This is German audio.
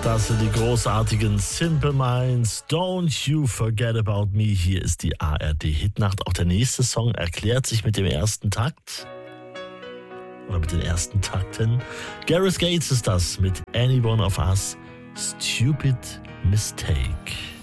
Das sind die großartigen Simple Minds. Don't you forget about me. Hier ist die ARD-Hitnacht. Auch der nächste Song erklärt sich mit dem ersten Takt. Oder mit den ersten Takten. Gareth Gates ist das mit Any One of Us. Stupid Mistake.